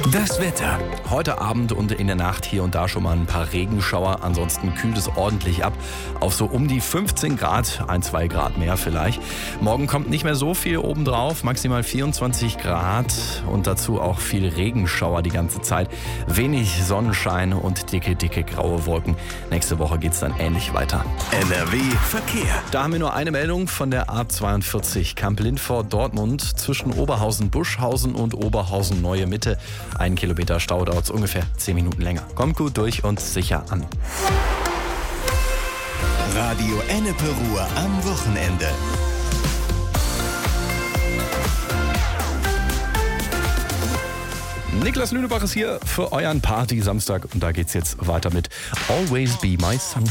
Das Wetter. Heute Abend und in der Nacht hier und da schon mal ein paar Regenschauer. Ansonsten kühlt es ordentlich ab auf so um die 15 Grad, 1-2 Grad mehr vielleicht. Morgen kommt nicht mehr so viel obendrauf, maximal 24 Grad und dazu auch viel Regenschauer die ganze Zeit. Wenig Sonnenschein und dicke graue Wolken. Nächste Woche geht's dann ähnlich weiter. NRW Verkehr. Da haben wir nur eine Meldung von der A42 Kamp-Lindfort-Dortmund zwischen Oberhausen-Buschhausen und Oberhausen-Neue Mitte. 1 Kilometer Stau, dauert es ungefähr 10 Minuten länger. Kommt gut durch und sicher an. Radio Ennepe Ruhr am Wochenende. Niklas Lünebach ist hier für euren Party-Samstag und da geht's jetzt weiter mit Always Be My Sunshine.